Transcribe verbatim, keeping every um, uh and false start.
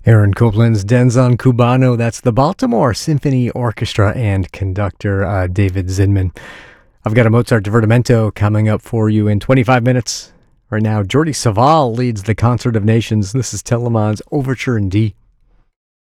Aaron Copland's Denzon Cubano. That's the Baltimore Symphony Orchestra and conductor uh, David Zinman. I've got a Mozart Divertimento coming up for you in twenty-five minutes. Right now, Jordi Savall leads the Concert of Nations. This is Telemann's Overture in D.